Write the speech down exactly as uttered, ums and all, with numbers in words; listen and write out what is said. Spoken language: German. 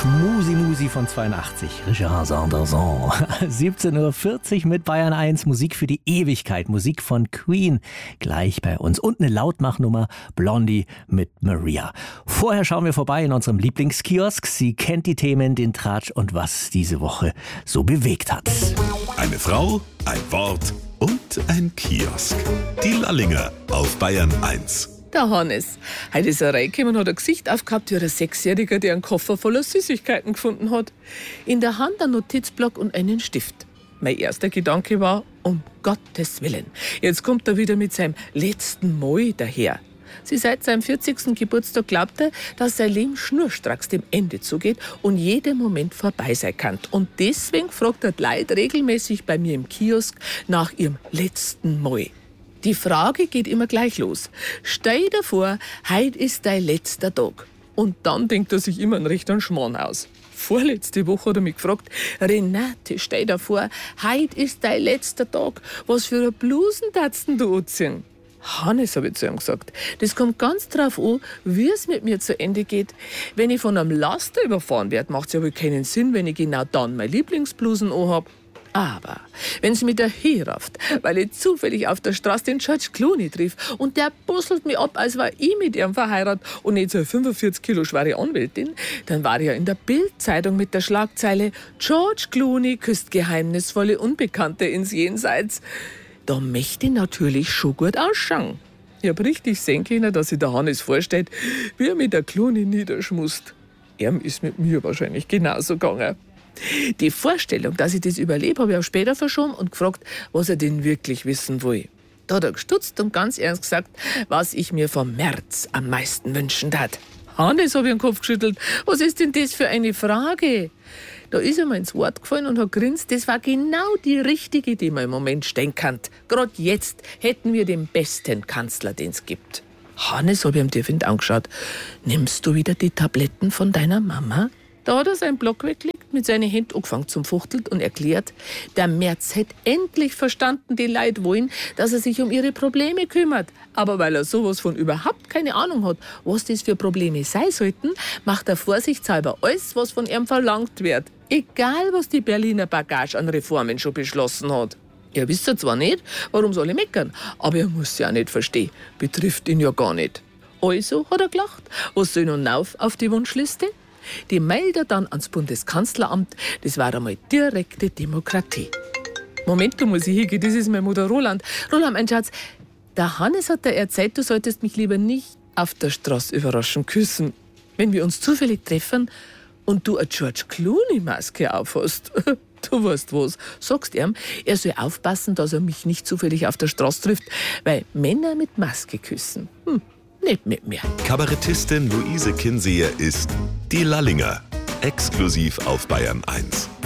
Musi Musi von zweiundachtzig, Richard Sanderson. siebzehn Uhr vierzig mit Bayern eins, Musik für die Ewigkeit, Musik von Queen, gleich bei uns. Und eine Lautmachnummer, Blondie mit Maria. Vorher schauen wir vorbei in unserem Lieblingskiosk. Sie kennt die Themen, den Tratsch und was diese Woche so bewegt hat. Eine Frau, ein Wort und ein Kiosk. Die Lallinger auf Bayern eins. Der Hannes. Heute ist er reingekommen und hat ein Gesicht aufgehabt wie ein Sechsjähriger, der einen Koffer voller Süßigkeiten gefunden hat. In der Hand ein Notizblock und einen Stift. Mein erster Gedanke war, um Gottes Willen, jetzt kommt er wieder mit seinem letzten Moi daher. Sie seit seinem vierzigsten Geburtstag glaubt er, dass sein Leben schnurstracks dem Ende zugeht und jeder Moment vorbei sein kann. Und deswegen fragt er die Leute regelmäßig bei mir im Kiosk nach ihrem letzten Moi. Die Frage geht immer gleich los. Stell dir vor, heute ist dein letzter Tag. Und dann denkt er sich immer einen rechten Schmarrn aus. Vorletzte Woche hat er mich gefragt, Renate, stell dir vor, heute ist dein letzter Tag. Was für eine Blusen darfst du anziehen? Hannes, habe ich zu ihm gesagt, das kommt ganz drauf an, wie es mit mir zu Ende geht. Wenn ich von einem Laster überfahren werde, macht es ja wohl keinen Sinn, wenn ich genau dann meine Lieblingsblusen anhab. Aber wenn es mich daherrafft, weil ich zufällig auf der Straße den George Clooney triff und der busselt mich ab, als war ich mit ihm verheiratet und nicht so eine fünfundvierzig Kilo schwere Anwältin, dann war ich ja in der Bild-Zeitung mit der Schlagzeile George Clooney küsst geheimnisvolle Unbekannte ins Jenseits. Da möchte ich natürlich schon gut ausschauen. Ich hab richtig sehen können, dass sich der Hannes vorstellt, wie er mit der Clooney niederschmust. Er ist mit mir wahrscheinlich genauso gegangen. Die Vorstellung, dass ich das überlebe, habe ich auch später verschoben und gefragt, was er denn wirklich wissen will. Da hat er gestutzt und ganz ernst gesagt, was ich mir vom März am meisten wünschen tat. Hannes, habe ich den Kopf geschüttelt. Was ist denn das für eine Frage? Da ist er mir ins Wort gefallen und hat grinst. Das war genau die richtige, die man im Moment stehen kann. Gerade jetzt hätten wir den besten Kanzler, den es gibt. Hannes, habe ich ihm tief in die Augen angeschaut. Nimmst du wieder die Tabletten von deiner Mama? Da hat er seinen Block weggelegt, mit seinen Händen angefangen zum Fuchteln und erklärt, der Merz hätte endlich verstanden, die Leute wollen, dass er sich um ihre Probleme kümmert. Aber weil er sowas von überhaupt keine Ahnung hat, was das für Probleme sein sollten, macht er vorsichtshalber alles, was von ihm verlangt wird. Egal, was die Berliner Bagage an Reformen schon beschlossen hat. Er wisst ja zwar nicht, warum soll ich meckern, aber er muss ja auch nicht verstehen. Betrifft ihn ja gar nicht. Also hat er gelacht. Was soll nun rauf auf die Wunschliste? Die meldet er dann ans Bundeskanzleramt. Das war einmal direkte Demokratie. Moment, da muss ich hingehen, das ist meine Mutter Roland. Roland, mein Schatz, der Hannes hat dir erzählt, du solltest mich lieber nicht auf der Straße überraschen küssen. Wenn wir uns zufällig treffen und du eine George Clooney-Maske aufhast. Du weißt was, sagst ihm, er soll aufpassen, dass er mich nicht zufällig auf der Straße trifft, weil Männer mit Maske küssen. Hm. Nicht mit mir. Kabarettistin Luise Kinseher ist die Lallinger. Exklusiv auf Bayern eins.